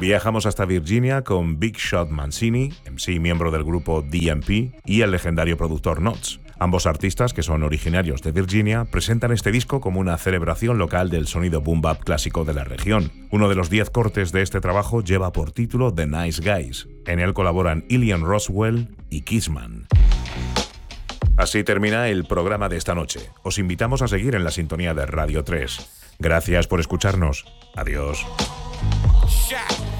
Viajamos hasta Virginia con Big Shot Mancini, MC miembro del grupo DMP, y el legendario productor Notes. Ambos artistas, que son originarios de Virginia, presentan este disco como una celebración local del sonido boom bap clásico de la región. Uno de los 10 cortes de este trabajo lleva por título The Nice Guys. En él colaboran Ilian Roswell y Kissman. Así termina el programa de esta noche. Os invitamos a seguir en la sintonía de Radio 3. Gracias por escucharnos. Adiós.